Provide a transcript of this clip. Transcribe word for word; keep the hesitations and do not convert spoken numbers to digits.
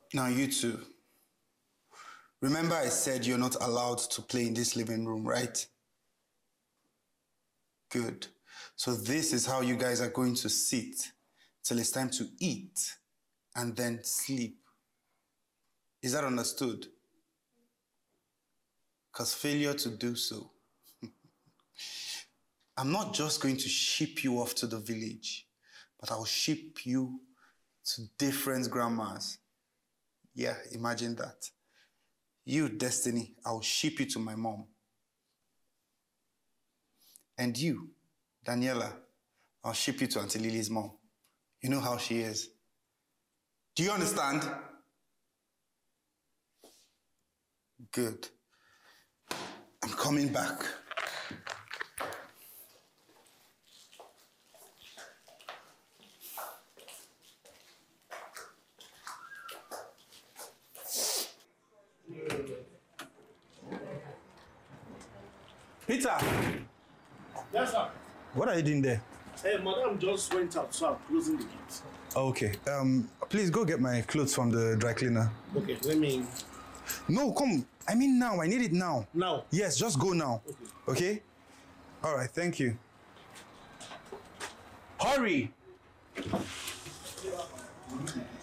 Now you two. Remember I said you're not allowed to play in this living room, right? Good. So this is how you guys are going to sit till it's time to eat and then sleep. Is that understood? Because failure to do so. I'm not just going to ship you off to the village, but I'll ship you to different grandmas. Yeah, imagine that. You, Destiny, I'll ship you to my mom. And you, Daniela, I'll ship you to Auntie Lily's mom. You know how she is. Do you understand? Good. I'm coming back. Peter! Yes, sir. What are you doing there? Hey, madam just went out, so I'm closing the gate. Okay. Um, please go get my clothes from the dry cleaner. Okay, let me... No, come. I mean now. I need it now. Now? Yes, just go now. Okay? Okay? All right, thank you. Hurry!